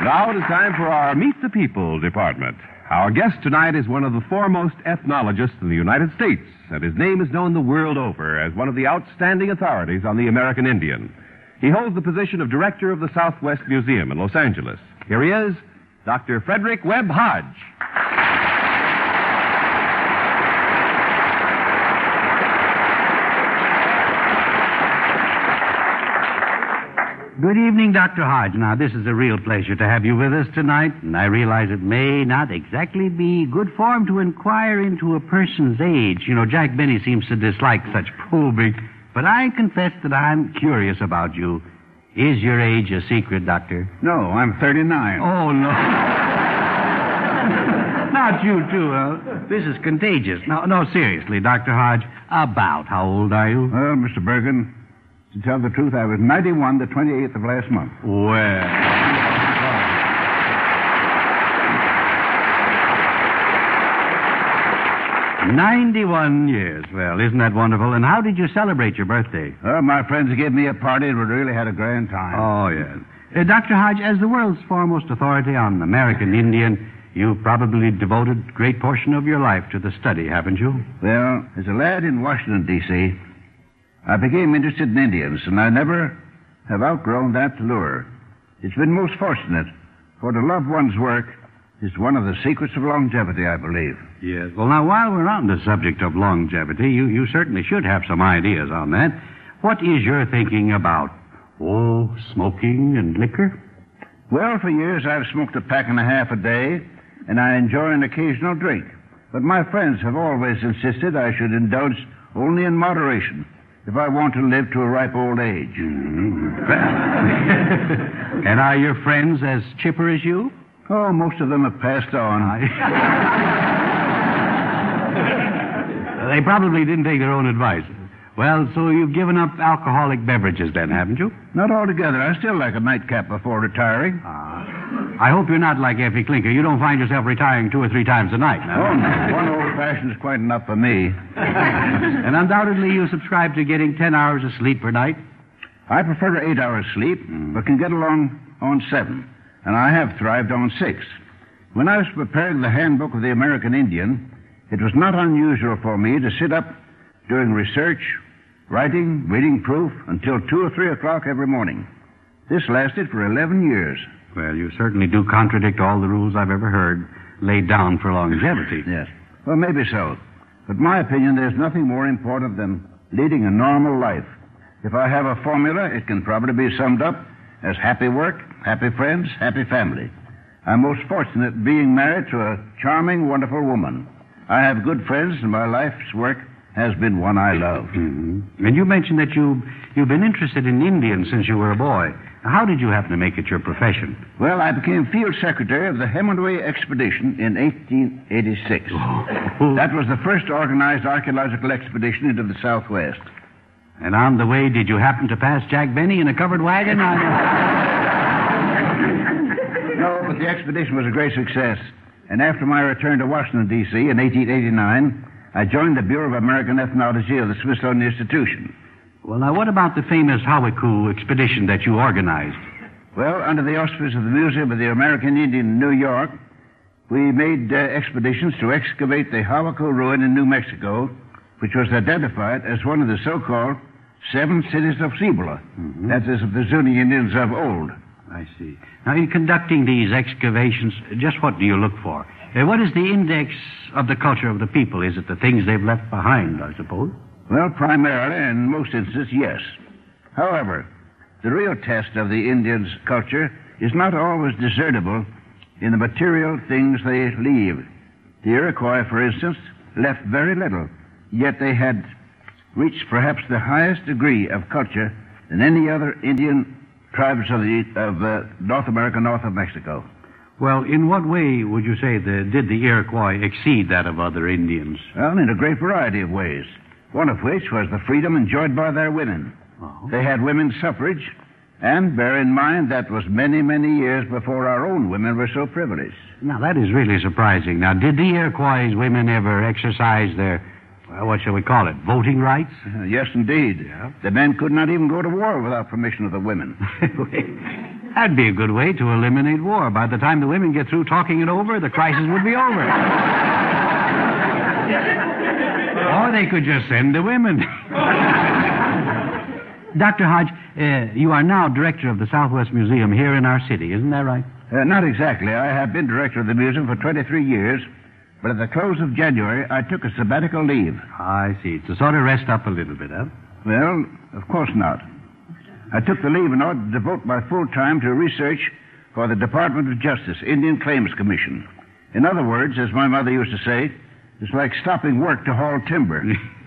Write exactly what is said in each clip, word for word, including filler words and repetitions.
Now it is time for our Meet the People department. Our guest tonight is one of the foremost ethnologists in the United States, and his name is known the world over as one of the outstanding authorities on the American Indian. He holds the position of director of the Southwest Museum in Los Angeles. Here he is, Doctor Frederick Webb Hodge. Good evening, Doctor Hodge. Now, this is a real pleasure to have you with us tonight, and I realize it may not exactly be good form to inquire into a person's age. You know, Jack Benny seems to dislike such probing, but I confess that I'm curious about you. Is your age a secret, Doctor? No, I'm thirty-nine. Oh, no. Not you, too. Uh, this is contagious. No, no, seriously, Doctor Hodge, about how old are you? Well, Mister Bergen, to tell the truth, I was ninety-one the twenty-eighth of last month. Well. ninety-one years. Well, isn't that wonderful? And how did you celebrate your birthday? Well, my friends gave me a party and we really had a grand time. Oh, yes. Uh, Doctor Hodge, as the world's foremost authority on the American Indian, you've probably devoted a great portion of your life to the study, haven't you? Well, as a lad in Washington, D C, I became interested in Indians, and I never have outgrown that lure. It's been most fortunate, for to love one's work is one of the secrets of longevity, I believe. Yes. Well, now, while we're on the subject of longevity, you, you certainly should have some ideas on that. What is your thinking about, oh, smoking and liquor? Well, for years I've smoked a pack and a half a day, and I enjoy an occasional drink. But my friends have always insisted I should indulge only in moderation if I want to live to a ripe old age. Mm-hmm. And are your friends as chipper as you? Oh, most of them have passed on. They probably didn't take their own advice. Well, so you've given up alcoholic beverages then, haven't you? Not altogether. I still like a nightcap before retiring. Ah. I hope you're not like Effie Clinker. You don't find yourself retiring two or three times a night, no? Oh, no. One old-fashioned is quite enough for me. And undoubtedly you subscribe to getting ten hours of sleep per night? I prefer eight hours sleep, mm. but can get along on seven. And I have thrived on six. When I was preparing the handbook of the American Indian, it was not unusual for me to sit up doing research, writing, reading proof, until two or three o'clock every morning. This lasted for eleven years. Well, you certainly do contradict all the rules I've ever heard laid down for longevity. Yes. Well, maybe so. But in my opinion, there's nothing more important than leading a normal life. If I have a formula, it can probably be summed up as happy work, happy friends, happy family. I'm most fortunate being married to a charming, wonderful woman. I have good friends, and my life's work has been one I love. Mm-hmm. And you mentioned that you, you've been interested in Indians since you were a boy. How did you happen to make it your profession? Well, I became field secretary of the Hemingway expedition in eighteen eighty-six. Oh. That was the first organized archaeological expedition into the Southwest. And on the way, did you happen to pass Jack Benny in a covered wagon? No, but the expedition was a great success. And after my return to Washington, D C in eighteen eighty-nine, I joined the Bureau of American Ethnology of the Smithsonian Institution. Well, now, what about the famous Hawiku expedition that you organized? Well, under the auspices of the Museum of the American Indian in New York, we made uh, expeditions to excavate the Hawiku ruin in New Mexico, which was identified as one of the so-called seven cities of Cibola. Mm-hmm. That is, of the Zuni Indians of old. I see. Now, in conducting these excavations, just what do you look for? Uh, what is the index of the culture of the people? Is it the things they've left behind, I suppose? Well, primarily, in most instances, yes. However, the real test of the Indians' culture is not always discernible in the material things they leave. The Iroquois, for instance, left very little, yet they had reached perhaps the highest degree of culture than any other Indian tribes of, the, of uh, North America, north of Mexico. Well, in what way would you say the, did the Iroquois exceed that of other Indians? Well, in a great variety of ways, one of which was the freedom enjoyed by their women. Oh. They had women's suffrage, and bear in mind that was many, many years before our own women were so privileged. Now, that is really surprising. Now, did the Iroquois women ever exercise their, well, what shall we call it, voting rights? Uh, yes, indeed. Yeah. The men could not even go to war without permission of the women. That'd be a good way to eliminate war. By the time the women get through talking it over, the crisis would be over. Or they could just send the women. Doctor Hodge, uh, you are now director of the Southwest Museum here in our city, isn't that right? Uh, not exactly. I have been director of the museum for twenty-three years, but at the close of January, I took a sabbatical leave. I see. To sort of rest up a little bit, huh? Well, of course not. I took the leave in order to devote my full time to research for the Department of Justice, Indian Claims Commission. In other words, as my mother used to say, it's like stopping work to haul timber.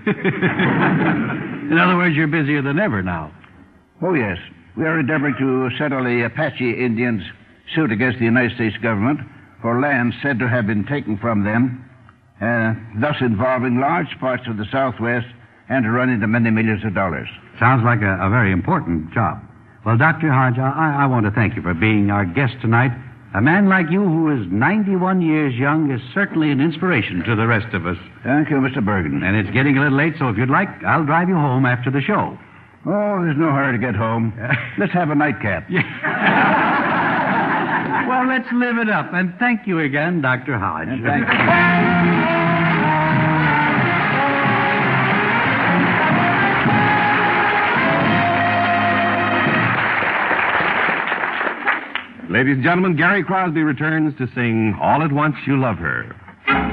In other words, you're busier than ever now. Oh, yes. We are endeavoring to settle the Apache Indians' suit against the United States government for lands said to have been taken from them, uh, thus involving large parts of the Southwest and to run into many millions of dollars. Sounds like a, a very important job. Well, Doctor Hodge, I, I want to thank you for being our guest tonight. A man like you who is ninety-one years young is certainly an inspiration to the rest of us. Thank you, Mister Bergen. And it's getting a little late, so if you'd like, I'll drive you home after the show. Oh, there's no hurry to get home. Let's have a nightcap. Well, let's live it up. And thank you again, Doctor Hodge. And thank you. Ladies and gentlemen, Gary Crosby returns to sing All at Once You Love Her.